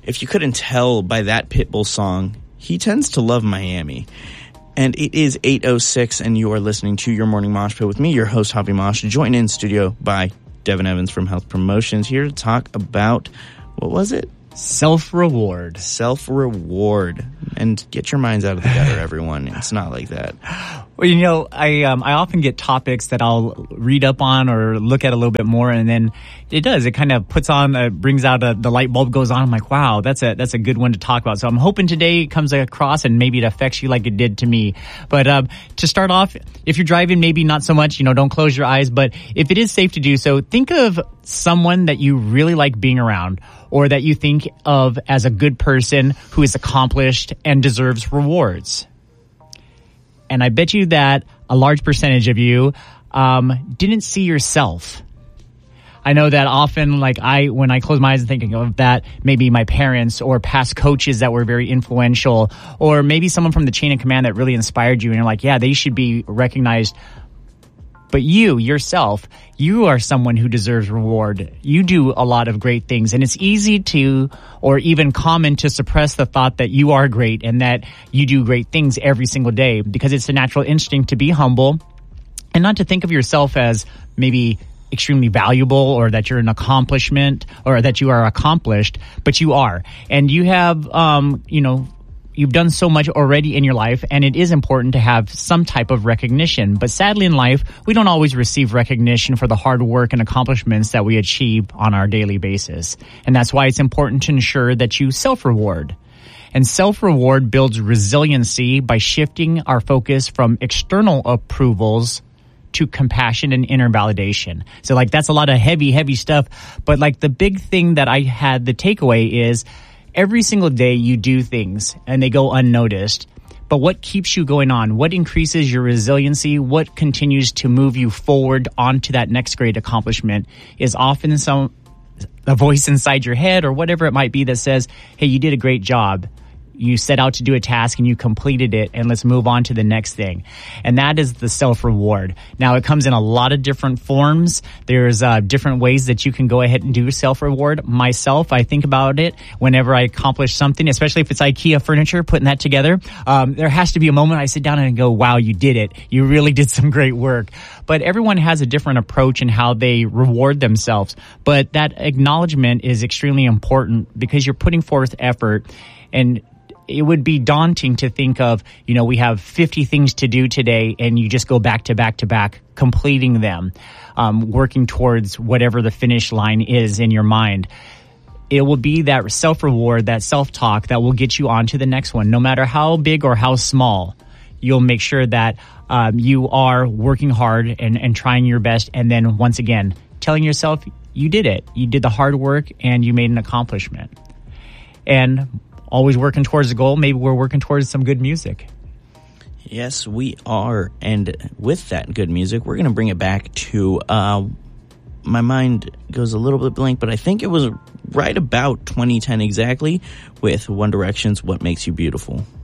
if you couldn't tell by that Pitbull song, he tends to love Miami. And it is 8:06, and you are listening to Your Morning Mosh Pit with me, your host, Hoppy Mosh, joined in studio by Devin Evans from Health Promotions, here to talk about, what was it? Self-reward. Self-reward. And get your minds out of the gutter, everyone. It's not like that. Well, you know, I often get topics that I'll read up on or look at a little bit more, and then it kind of puts on, brings out the light bulb goes on. I'm like, wow, that's a good one to talk about. So I'm hoping today it comes across and maybe it affects you like it did to me. But to start off, if you're driving, maybe not so much, don't close your eyes. But if it is safe to do so, think of someone that you really like being around, or that you think of as a good person who is accomplished and deserves rewards. And I bet you that a large percentage of you didn't see yourself. I know that often, when I close my eyes and thinking of that, maybe my parents or past coaches that were very influential, or maybe someone from the chain of command that really inspired you, and you're like, yeah, they should be recognized. But you, yourself, you are someone who deserves reward. You do a lot of great things, and it's easy to, or even common to, suppress the thought that you are great and that you do great things every single day, because it's a natural instinct to be humble and not to think of yourself as maybe extremely valuable, or that you're an accomplishment, or that you are accomplished, but you are. And you have, you've done so much already in your life, and it is important to have some type of recognition. But sadly in life, we don't always receive recognition for the hard work and accomplishments that we achieve on our daily basis. And that's why it's important to ensure that you self-reward. And self-reward builds resiliency by shifting our focus from external approvals to compassion and inner validation. So that's a lot of heavy stuff. But the big thing that I had, the takeaway is, every single day you do things and they go unnoticed. But what keeps you going on? What increases your resiliency? What continues to move you forward onto that next great accomplishment is often a voice inside your head or whatever it might be that says, hey, you did a great job. You set out to do a task and you completed it, and let's move on to the next thing. And that is the self-reward. Now, it comes in a lot of different forms. There's different ways that you can go ahead and do self-reward. Myself, I think about it whenever I accomplish something, especially if it's IKEA furniture, putting that together. There has to be a moment I sit down and go, wow, you did it. You really did some great work. But everyone has a different approach in how they reward themselves. But that acknowledgement is extremely important, because you're putting forth effort. And it would be daunting to think of, we have 50 things to do today, and you just go back to back to back, completing them, working towards whatever the finish line is in your mind. It will be that self-reward, that self-talk that will get you on to the next one. No matter how big or how small, you'll make sure that you are working hard and trying your best. And then once again, telling yourself you did it. You did the hard work and you made an accomplishment. And always working towards the goal. Maybe we're working towards some good music. Yes, we are. And with that good music, we're going to bring it back to, my mind goes a little bit blank, but I think it was right about 2010 exactly, with One Direction's What Makes You Beautiful.